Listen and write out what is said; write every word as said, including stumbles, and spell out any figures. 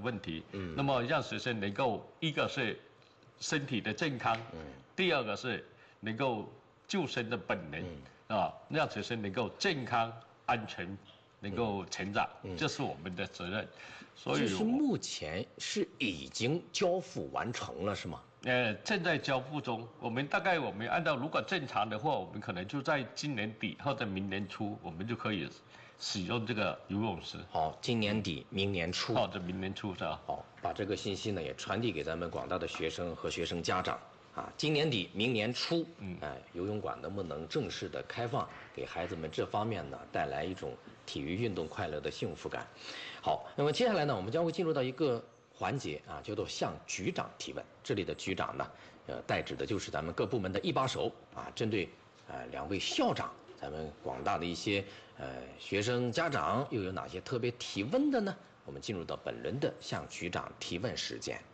问题。嗯，那么让学生能够一个是身体的健康，嗯，第二个是能够救生的本能，嗯、啊，让学生能够健康安全。能够成长，嗯、这是我们的责任。所以， 就是目前是已经交付完成了，是吗？ 呃，正在交付中。我们大概我们按照如果正常的话，我们可能就在今年底或者明年初，我们就可以使用这个游泳池。 好，今年底、明年初， 或者明年初是吧？ 好，把这个信息呢也传递给咱们广大的学生和学生家长。啊，今年底、明年初，嗯，哎，游泳馆能不能正式的开放，给孩子们这方面呢带来一种体育运动快乐的幸福感？好，那么接下来呢，我们将会进入到一个环节啊，叫做向局长提问。这里的局长呢，呃，代指的就是咱们各部门的一把手啊，针对呃两位校长，咱们广大的一些呃学生家长又有哪些特别提问的呢？我们进入到本轮的向局长提问时间。